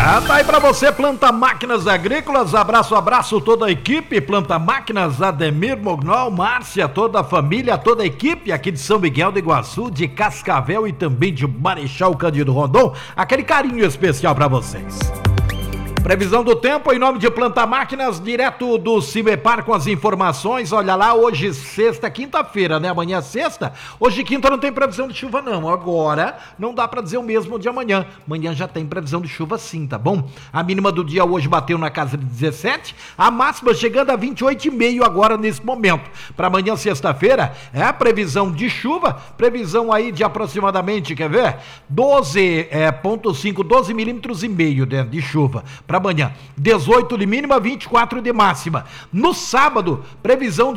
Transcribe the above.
Tá aí pra você, Planta Máquinas Agrícolas, abraço toda a equipe, Planta Máquinas, Ademir Mognol, Márcia, toda a família, toda a equipe aqui de São Miguel do Iguaçu, de Cascavel e também de Marechal Cândido Rondon, aquele carinho especial pra vocês. Previsão do tempo em nome de Planta Máquinas, direto do Cimepar com as informações. Olha lá, hoje sexta, quinta-feira, né? Amanhã é sexta. Hoje quinta não tem previsão de chuva não. Agora não dá pra dizer o mesmo de amanhã. Amanhã já tem previsão de chuva sim, tá bom? A mínima do dia hoje bateu na casa de 17, a máxima chegando a 28,5 agora nesse momento. Para amanhã, sexta-feira, é a previsão de chuva, previsão aí de aproximadamente, quer ver? 12 milímetros e meio de chuva. Para amanhã, 18 de mínima, 24 de máxima. No sábado, previsão